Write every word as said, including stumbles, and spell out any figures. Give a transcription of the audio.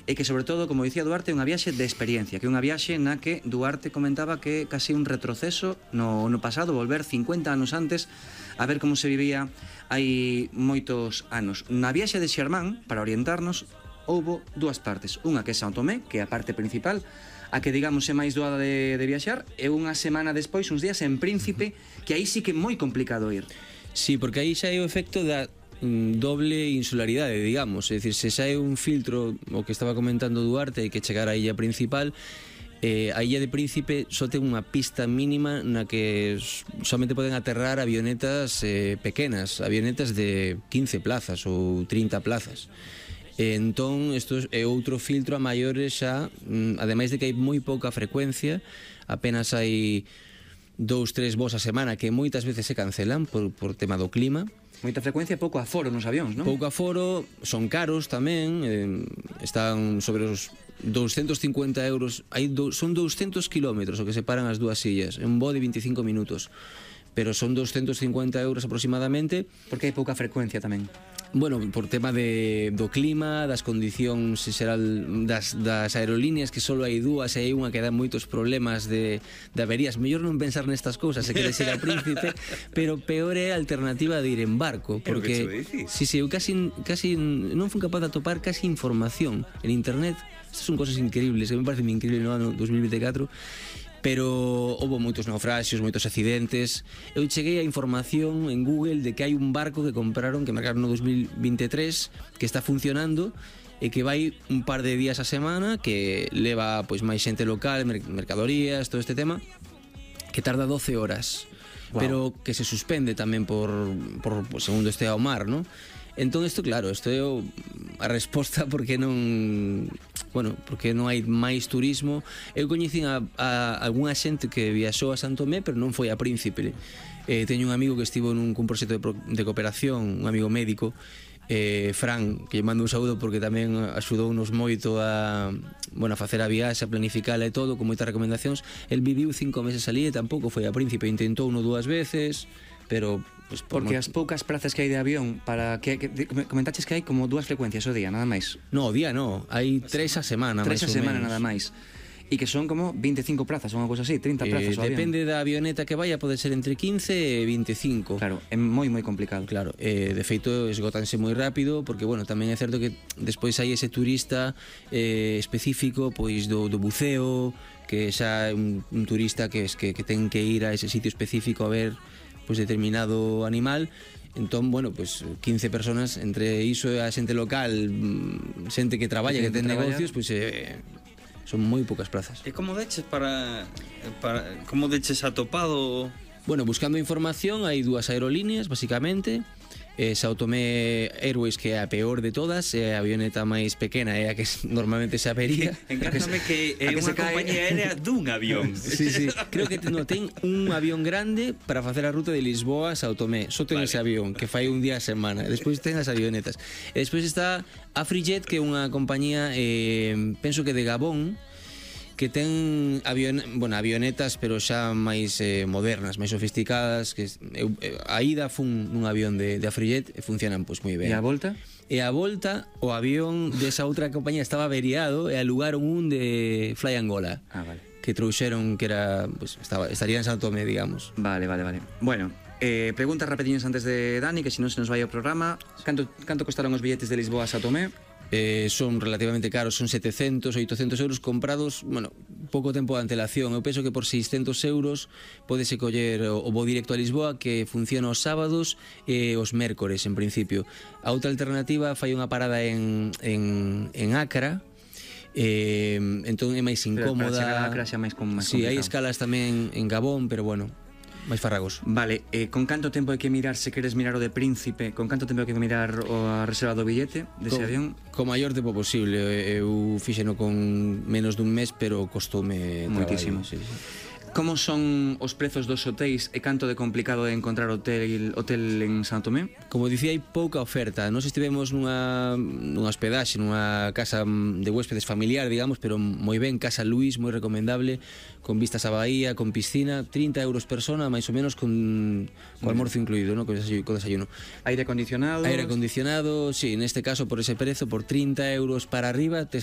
e que sobre todo, como dicía Duarte, é unha viaxe de experiencia, que é unha viaxe na que Duarte comentaba que casi un retroceso no, no pasado, volver cincuenta anos antes a ver como se vivía hai moitos anos. Na viaxe de Xermán, para orientarnos, houbo dúas partes, unha que é São Tomé, que é a parte principal, a que digamos é máis doada de, de viaxar, e unha semana despois, uns días en Príncipe, que aí sí que é moi complicado ir. Sí, porque aí xa é o efecto da doble insularidade, digamos, é dicir, se sae un filtro, o que estaba comentando Duarte, hai que chegar á illa principal. Eh, a illa de Príncipe só ten unha pista mínima na que somente poden aterrar avionetas eh, pequenas, avionetas de quince plazas ou trinta plazas. E entón, isto é outro filtro a maiores xa, ademais de que hai moi pouca frecuencia, apenas hai dous, tres voos a semana que moitas veces se cancelan por, por tema do clima. Moita frecuencia e pouco aforo nos avións, non? Pouco aforo, son caros tamén, eh, están sobre os doscientos cincuenta euros, hai do, son doscientos kilómetros o que separan as dúas illas, un voo de veinticinco minutos, pero son doscientos cincuenta euros aproximadamente. Porque hai pouca frecuencia tamén. Bueno, por tema de, do clima, das condicións xeral das, das aerolíneas, que só hai dúas e hai unha que dá moitos problemas de, de averías. Mellor non pensar nestas cousas, se queres ir a Príncipe, pero peor é a alternativa de ir en barco, porque si, si, eu casi, casi non fui capaz de atopar casi información en internet. Estas son cosas increíbles, que me parece increíble no ano dos mil vinte e catro. Pero houve moitos naufraxios, moitos accidentes. Eu cheguei a información en Google de que hai un barco que compraron, que marcaron no dos mil vinte e tres, que está funcionando e que vai un par de días a semana, que leva pois máis xente local, mercadorías, todo este tema, que tarda doce horas. Wow. Pero que se suspende tamén por, por, por segundo este ao mar, ¿no? Entón isto, claro, isto é a resposta porque non, bueno, porque non hai máis turismo. Eu coñecín a, a algunha xente que viaxou a São Tomé, pero non foi a Príncipe. Eh, teño un amigo que estivo nun cun proxecto de, pro, de cooperación, un amigo médico, eh, Fran, que lle mando un saúdo porque tamén axudounos moito a, bueno, a facer a viaxe, a planificala e todo, con moitas recomendacións. El viviu cinco meses ali e tampouco foi a Príncipe, intentou uno dúas veces, pero pues, por porque no... as poucas prazas que hai de avión para que, que comentaches que hai como dúas frecuencias ao día, nada máis. No, o día no, hai tres a semana, tres a semana menos. Nada máis. E que son como veinticinco plazas, unha cousa así, trinta plazas eh, ao avión. Depende da avioneta que vaya, pode ser entre quince e veinticinco. Claro, é moi moi complicado. Claro, eh, de feito esgotanse moi rápido, porque bueno, tamén é certo que despois hai ese turista eh, específico, pois do, do buceo, que xa é un, un turista que, es, que, que ten que ir a ese sitio específico a ver pois determinado animal. Entón, bueno, pues quince personas, entre iso e a xente local, xente que traballa, que, que ten negocios, pois eh, son moi poucas plazas. E como deches para, para como deches atopado? Bueno, buscando información, hai dúas aerolíneas, basicamente. Eh, São Tomé Airways, que é a peor de todas, é a avioneta máis pequena, é a que normalmente se avería. Encántame que é unha compañía aérea dun avión. Sí, sí, creo que no, ten un avión grande para facer a ruta de Lisboa a São Tomé. Só ten vale. Ese avión, que fai un día a semana. Despois ten as avionetas. E despois está Afrijet, que é unha compañía, eh, penso que de Gabón, que ten avion, bueno, avionetas, pero xa máis eh, modernas, máis sofisticadas, que eu, a ida fun nun avión de, de Afrijet e funcionan pois moi ben. E a volta? E a volta, o avión desa outra compañía estaba averiado e alugaron un de Fly Angola. Ah, vale. Que trouxeron, que era, pues, estaba, estaría en São Tomé, digamos. Vale, vale, vale. Bueno, eh, preguntas rapidinhas antes de Dani, que se non se nos vai o programa. Canto, canto costaron os billetes de Lisboa a São Tomé? Eh, son relativamente caros, son setecentos, oitocentos euros comprados, bueno, pouco tempo de antelación. Eu penso que por seiscentos euros podese coller o, o voo directo a Lisboa, que funciona os sábados e os mércores, en principio. A outra alternativa fai unha parada en, en, en Acra, eh, entón é máis incómoda. Pero para chegar a Acra xa máis con máis sí, hai escalas tamén en Gabón, pero bueno, máis farragos. Vale, eh, con canto tempo hai que mirar, se queres mirar o de Príncipe, con canto tempo hai que mirar o a reserva do billete dese avión? Co maior tempo posible. Eu fixeno con menos dun mes, pero costoume moitísimo. Sí, sí. Como son os prezos dos hotéis e canto de complicado é encontrar hotel hotel en São Tomé? Como dicía, hai pouca oferta. Nós estivemos nunha, nunha hospedaxe, nunha casa de huéspedes familiar, digamos, pero moi ben, Casa Luís, moi recomendable, con vistas á bahía, con piscina, trinta euros persona, máis ou menos, con, con almorzo incluído, ¿no? Con desayuno. Aire acondicionado? Aire acondicionado, sí, neste caso, por ese prezo, por trinta euros para arriba, tes